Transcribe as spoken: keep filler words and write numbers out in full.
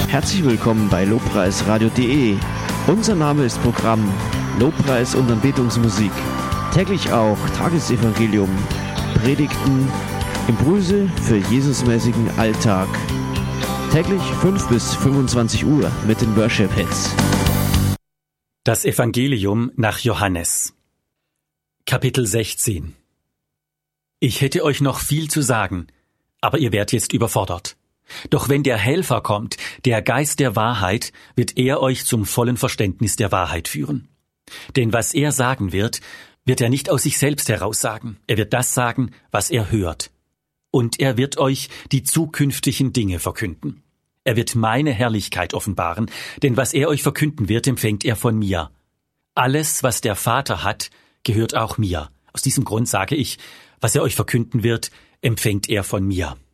Herzlich willkommen bei lobpreisradio punkt de. Unser Name ist Programm Lobpreis und Anbetungsmusik. Täglich auch Tagesevangelium, Predigten, Impulse für Jesusmäßigen Alltag. Täglich fünf bis fünfundzwanzig Uhr mit den Worship Hits. Das Evangelium nach Johannes. Kapitel sechzehn. Ich hätte euch noch viel zu sagen, aber ihr werdet jetzt überfordert. Doch wenn der Helfer kommt, der Geist der Wahrheit, wird er euch zum vollen Verständnis der Wahrheit führen. Denn was er sagen wird, wird er nicht aus sich selbst heraus sagen. Er wird das sagen, was er hört. Und er wird euch die zukünftigen Dinge verkünden. Er wird meine Herrlichkeit offenbaren, denn was er euch verkünden wird, empfängt er von mir. Alles, was der Vater hat, gehört auch mir. Aus diesem Grund sage ich, was er euch verkünden wird, empfängt er von mir.